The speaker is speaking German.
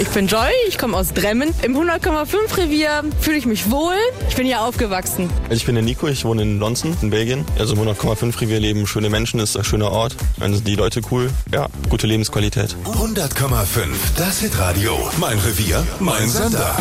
Ich bin Joy, ich komme aus Dremmen. Im 100,5 Revier fühle ich mich wohl. Ich bin hier aufgewachsen. Ich bin der Nico, ich wohne in Lonzen, in Belgien. Also im 100,5 Revier leben schöne Menschen, ist ein schöner Ort. Dann sind die Leute cool. Ja, gute Lebensqualität. 100,5, das Hitradio. Mein Revier, mein Sender.